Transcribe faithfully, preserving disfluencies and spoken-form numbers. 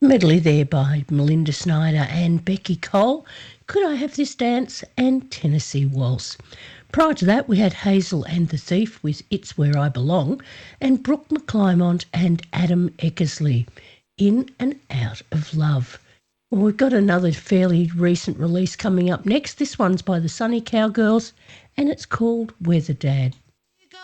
Medley there by Melinda Snyder and Becky Cole. Could I Have This Dance and Tennessee Waltz. Prior to that, we had Hazel and the Thief with It's Where I Belong, and Brooke McClymont and Adam Eckersley, In and Out of Love. Well, we've got another fairly recent release coming up next. This one's by the Sunny Cowgirls, and it's called Weather Dad.